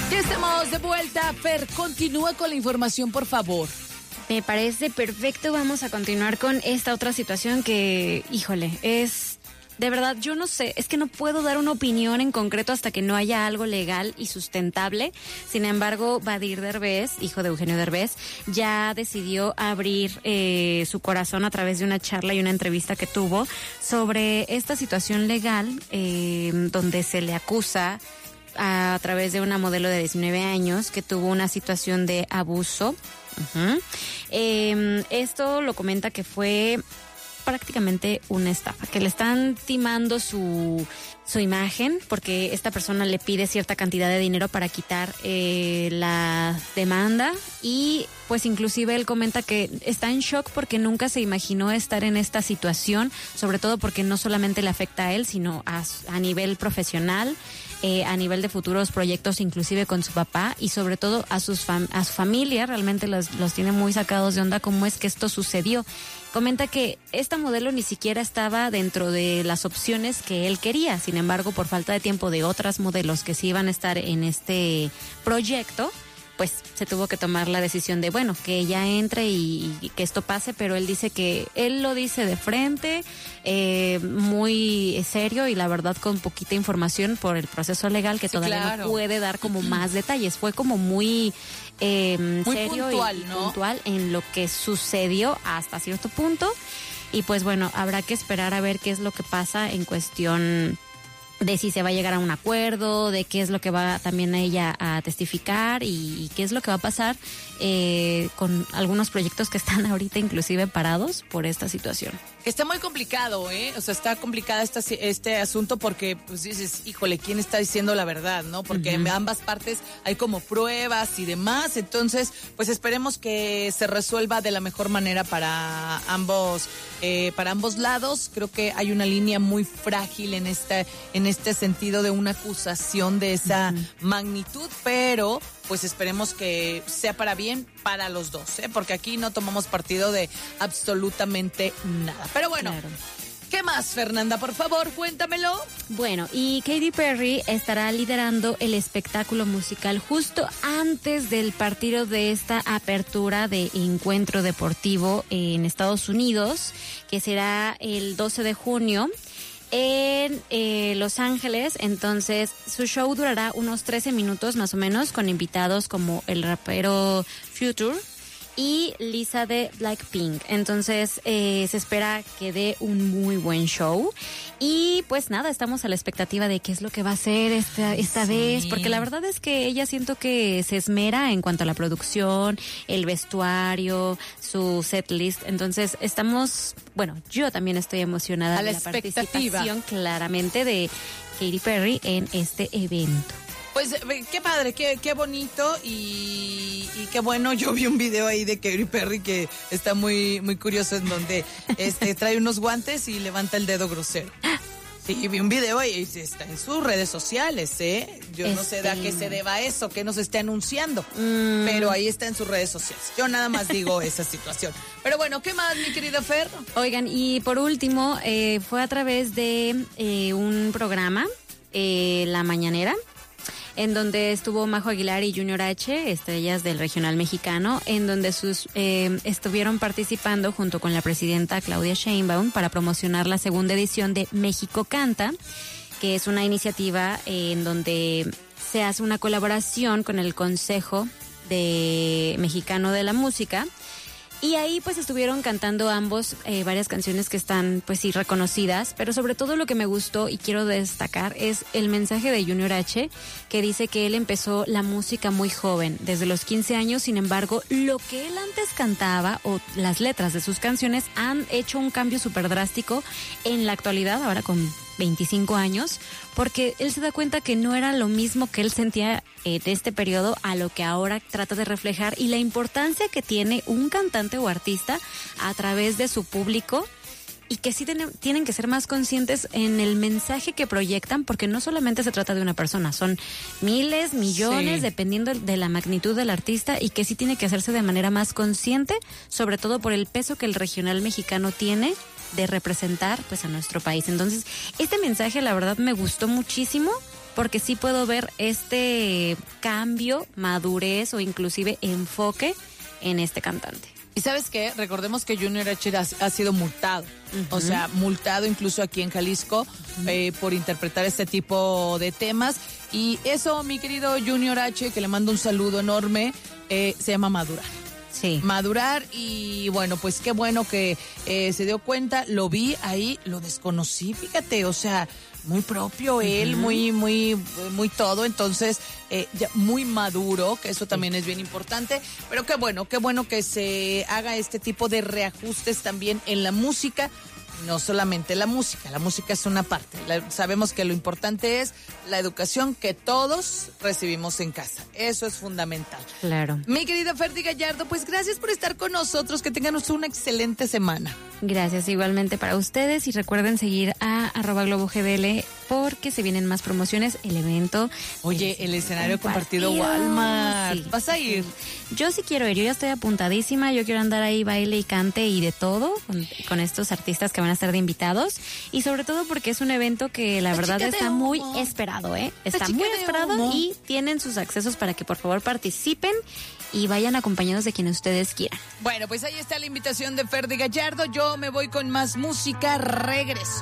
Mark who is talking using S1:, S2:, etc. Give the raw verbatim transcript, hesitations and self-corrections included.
S1: Ya estamos de vuelta. Fer, continúa con la información, por favor.
S2: Me parece perfecto. Vamos a continuar con esta otra situación que, híjole, es... De verdad, yo no sé, es que no puedo dar una opinión en concreto hasta que no haya algo legal y sustentable. Sin embargo, Badir Derbez, hijo de Eugenio Derbez, ya decidió abrir eh, su corazón a través de una charla y una entrevista que tuvo sobre esta situación legal eh, donde se le acusa a, a través de una modelo de diecinueve años que tuvo una situación de abuso. Uh-huh. Eh, esto lo comenta que fue prácticamente una estafa, que le están timando su su imagen porque esta persona le pide cierta cantidad de dinero para quitar eh, la demanda y pues inclusive él comenta que está en shock porque nunca se imaginó estar en esta situación, sobre todo porque no solamente le afecta a él, sino a, a nivel profesional, eh, a nivel de futuros proyectos, inclusive con su papá y sobre todo a sus fam- a su familia. Realmente los, los tiene muy sacados de onda cómo es que esto sucedió. Comenta que esta modelo ni siquiera estaba dentro de las opciones que él quería. Sin embargo, por falta de tiempo de otras modelos que sí iban a estar en este proyecto, pues se tuvo que tomar la decisión de, bueno, que ella entre y, y que esto pase, pero él dice que él lo dice de frente, eh, muy serio y la verdad con poquita información por el proceso legal que sí, todavía claro. no puede dar como más detalles. Fue como muy... Eh,
S1: Muy
S2: serio
S1: puntual,
S2: y,
S1: ¿no?
S2: puntual en lo que sucedió hasta cierto punto y pues bueno, habrá que esperar a ver qué es lo que pasa en cuestión de si se va a llegar a un acuerdo, de qué es lo que va también a ella a testificar y, y qué es lo que va a pasar eh, con algunos proyectos que están ahorita inclusive parados por esta situación.
S1: Está muy complicado, ¿eh? O sea, está complicado esta, este asunto porque, pues dices, híjole, ¿quién está diciendo la verdad, no? Porque uh-huh. en ambas partes hay como pruebas y demás, entonces, pues esperemos que se resuelva de la mejor manera para ambos, eh, para ambos lados. Creo que hay una línea muy frágil en esta, en este sentido de una acusación de esa uh-huh. magnitud, pero pues esperemos que sea para bien para los dos, ¿eh? Porque aquí no tomamos partido de absolutamente nada. Pero bueno, claro. ¿Qué más, Fernanda? Por favor, cuéntamelo.
S2: Bueno, y Katy Perry estará liderando el espectáculo musical justo antes del partido de esta apertura de encuentro deportivo en Estados Unidos, que será el doce de junio. En eh, Los Ángeles. Entonces su show durará unos trece minutos más o menos, con invitados como el rapero Future y Lisa de Blackpink. Entonces eh, se espera que dé un muy buen show y pues nada, estamos a la expectativa de qué es lo que va a hacer esta, esta sí. vez, porque la verdad es que ella siento que se esmera en cuanto a la producción, el vestuario, su set list. Entonces estamos, bueno, yo también estoy emocionada
S1: a
S2: de
S1: la,
S2: la participación claramente de Katy Perry en este evento.
S1: Pues qué padre, qué, qué bonito y, y qué bueno. Yo vi un video ahí de Katy Perry que está muy, muy curioso, en donde este trae unos guantes y levanta el dedo grosero. Sí, vi un video y está en sus redes sociales, ¿eh? Yo este... no sé de a qué se deba eso, que nos esté anunciando, mm. pero ahí está en sus redes sociales. Yo nada más digo esa situación. Pero bueno, ¿qué más, mi querida Fer?
S2: Oigan, y por último, eh, fue a través de eh, un programa, eh, La Mañanera, en donde estuvo Majo Aguilar y Junior H, estrellas del regional mexicano, en donde sus eh, estuvieron participando junto con la presidenta Claudia Sheinbaum para promocionar la segunda edición de México Canta, que es una iniciativa eh, en donde se hace una colaboración con el Consejo de Mexicano de la Música. Y ahí pues estuvieron cantando ambos eh, varias canciones que están pues sí reconocidas, pero sobre todo lo que me gustó y quiero destacar es el mensaje de Junior H, que dice que él empezó la música muy joven, desde los quince años, sin embargo, lo que él antes cantaba o las letras de sus canciones han hecho un cambio súper drástico en la actualidad, ahora con veinticinco años, porque él se da cuenta que no era lo mismo que él sentía eh, de este periodo a lo que ahora trata de reflejar y la importancia que tiene un cantante o artista a través de su público y que sí ten, tienen que ser más conscientes en el mensaje que proyectan, porque no solamente se trata de una persona, son miles, millones, sí. dependiendo de la magnitud del artista, y que sí tiene que hacerse de manera más consciente, sobre todo por el peso que el regional mexicano tiene de representar pues a nuestro país. Entonces, este mensaje la verdad me gustó muchísimo, porque sí puedo ver este cambio, madurez o inclusive enfoque en este cantante.
S1: Y ¿sabes qué? Recordemos que Junior H ha, ha sido multado, uh-huh. o sea, multado incluso aquí en Jalisco uh-huh. eh, por interpretar este tipo de temas. Y eso, mi querido Junior H, que le mando un saludo enorme, eh, se llama madurar.
S2: Sí.
S1: Madurar y bueno, pues qué bueno que eh, se dio cuenta, lo vi ahí, lo desconocí, fíjate, o sea, muy propio él, uh-huh. muy, muy, muy todo, entonces eh, ya muy maduro, que eso también sí. es bien importante, pero qué bueno, qué bueno que se haga este tipo de reajustes también en la música. No solamente la música, la música es una parte. La, sabemos que lo importante es la educación que todos recibimos en casa. Eso es fundamental.
S2: Claro.
S1: Mi querida Ferdy Gallardo, pues gracias por estar con nosotros. Que tengan una excelente semana.
S2: Gracias igualmente para ustedes y recuerden seguir a arroba globo G D L porque se vienen más promociones, el evento.
S1: Oye, el escenario compartido, compartido Walmart. Sí. ¿Vas a ir?
S2: Yo sí quiero ir, yo ya estoy apuntadísima, yo quiero andar ahí baile y cante y de todo con, con estos artistas que van a estar de invitados y sobre todo porque es un evento que la, la verdad está muy esperado, ¿eh? Está muy esperado humo. Y tienen sus accesos para que por favor participen y vayan acompañados de quienes ustedes quieran.
S1: Bueno, pues ahí está la invitación de Ferdy Gallardo. Yo me voy con más música. Regreso.